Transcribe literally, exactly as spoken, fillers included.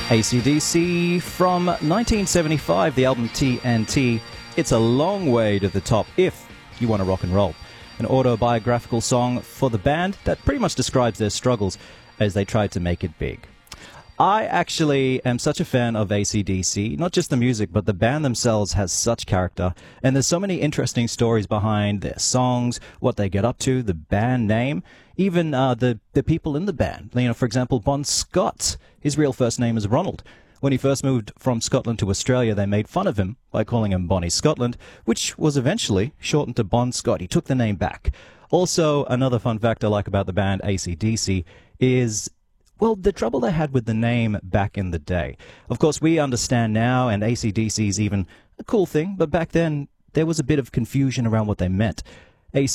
A C D C from nineteen seventy-five, the album T N T. It's a long way to the top if you want to rock and roll. An autobiographical song for the band that pretty much describes their struggles as they tried to make it big. I actually am such a fan of A C D C, not just the music, but the band themselves has such character, and there's so many interesting stories behind their songs, what they get up to, the band name, even uh, the, the people in the band. You know, for example, Bon Scott, his real first name is Ronald. When he first moved from Scotland to Australia, they made fun of him by calling him Bonnie Scotland, which was eventually shortened to Bon Scott. He took the name back. Also, another fun fact I like about the band A C D C is, well, the trouble they had with the name back in the day. Of course, we understand now, and A C D C is even a cool thing, but back then there was a bit of confusion around what they meant.